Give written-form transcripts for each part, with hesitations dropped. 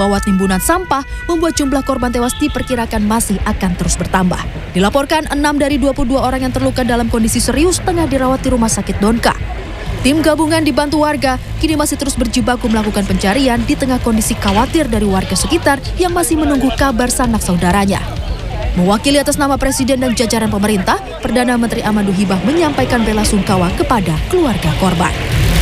bawah timbunan sampah membuat jumlah korban tewas diperkirakan masih akan terus bertambah. Dilaporkan 6 dari 22 orang yang terluka dalam kondisi serius tengah dirawat di Rumah Sakit Donka. Tim gabungan dibantu warga kini masih terus berjibaku melakukan pencarian di tengah kondisi khawatir dari warga sekitar yang masih menunggu kabar sanak saudaranya. Mewakili atas nama Presiden dan jajaran pemerintah, Perdana Menteri Amadou Hibah menyampaikan bela sungkawa kepada keluarga korban.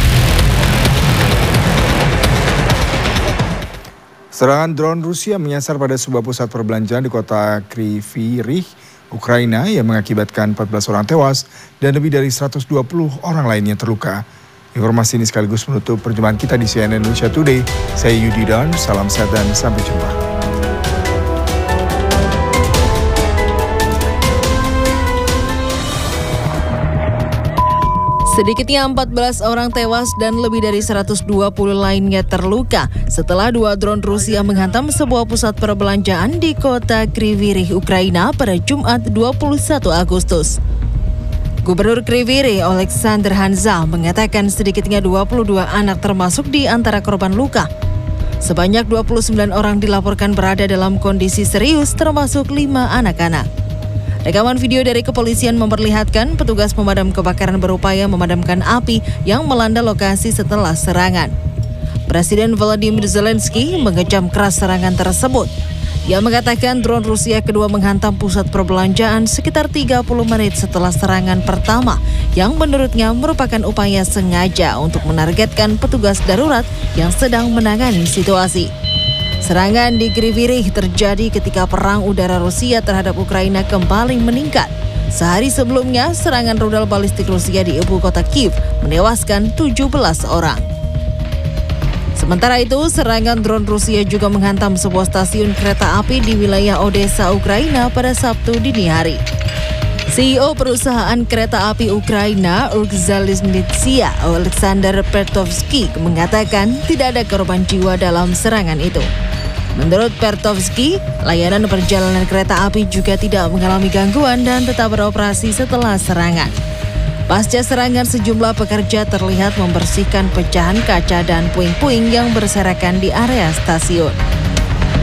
Serangan drone Rusia menyasar pada sebuah pusat perbelanjaan di kota Kryvyi Rih, Ukraina yang mengakibatkan 14 orang tewas dan lebih dari 120 orang lainnya terluka. Informasi ini sekaligus menutup perjumpaan kita di CNN Indonesia Today. Saya Yudi Dan, salam sehat dan sampai jumpa. Sedikitnya 14 orang tewas dan lebih dari 120 lainnya terluka setelah 2 drone Rusia menghantam sebuah pusat perbelanjaan di kota Kryvyi Rih, Ukraina pada Jumat 21 Agustus. Gubernur Kryvyi Rih, Oleksandr Hanza, mengatakan sedikitnya 22 anak termasuk di antara korban luka. Sebanyak 29 orang dilaporkan berada dalam kondisi serius termasuk 5 anak-anak. Rekaman video dari kepolisian memperlihatkan petugas pemadam kebakaran berupaya memadamkan api yang melanda lokasi setelah serangan. Presiden Volodymyr Zelensky mengecam keras serangan tersebut. Ia mengatakan drone Rusia kedua menghantam pusat perbelanjaan sekitar 30 menit setelah serangan pertama yang menurutnya merupakan upaya sengaja untuk menargetkan petugas darurat yang sedang menangani situasi. Serangan di Kryvyi Rih terjadi ketika perang udara Rusia terhadap Ukraina kembali meningkat. Sehari sebelumnya, serangan rudal balistik Rusia di ibu kota Kiev menewaskan 17 orang. Sementara itu, serangan drone Rusia juga menghantam sebuah stasiun kereta api di wilayah Odessa, Ukraina pada Sabtu dini hari. CEO perusahaan kereta api Ukraina, Ukrzaliznytsia, Oleksandr Pertovsky, mengatakan tidak ada korban jiwa dalam serangan itu. Menurut Pertovsky, layanan perjalanan kereta api juga tidak mengalami gangguan dan tetap beroperasi setelah serangan. Pasca serangan, sejumlah pekerja terlihat membersihkan pecahan kaca dan puing-puing yang berserakan di area stasiun.